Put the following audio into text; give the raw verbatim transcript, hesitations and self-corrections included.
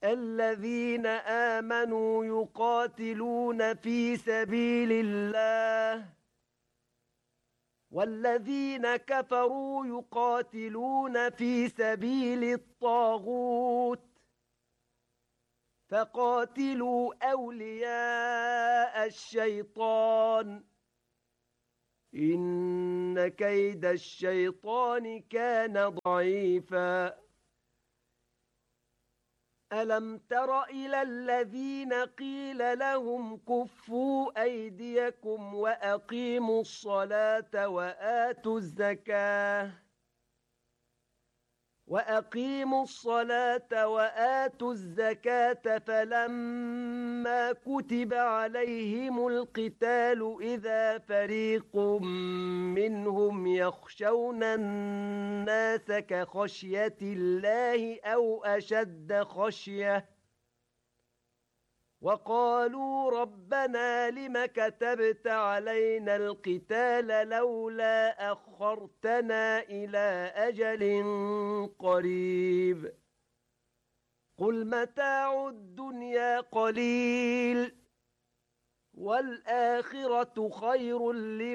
الذين آمنوا يقاتلون في سبيل الله والذين كفروا يقاتلون في سبيل الطاغوت فقاتلوا أولياء الشيطان إن كيد الشيطان كان ضعيفا ألم تر إلى الذين قيل لهم كفوا أيديكم وأقيموا الصلاة وآتوا الزكاة وأقيموا الصلاة وآتوا الزكاة فلما كتب عليهم القتال إذا فريق منهم يخشون الناس كخشية الله أو أشد خشية وقالوا ربنا لم كتبت علينا القتال لولا أخرتنا إلى أجل قريب قل متاع الدنيا قليل والآخرة خير لمن